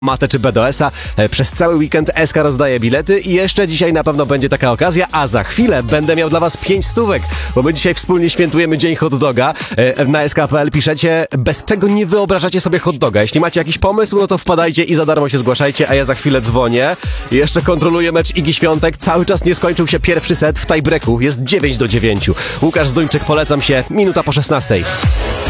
Matę czy BDS-a. Przez cały weekend SK rozdaje bilety i jeszcze dzisiaj na pewno będzie taka okazja, a za chwilę będę miał dla was 5 stówek, bo my dzisiaj wspólnie świętujemy Dzień Hot Doga. Na sk.pl piszecie, bez czego nie wyobrażacie sobie hot doga. Jeśli macie jakiś pomysł, no to wpadajcie i za darmo się zgłaszajcie, a ja za chwilę dzwonię. I jeszcze kontroluję mecz Igi Świątek. Cały czas nie skończył się pierwszy set w tiebreaku. Jest 9-9. Łukasz Zduńczyk, polecam się. Minuta po 16.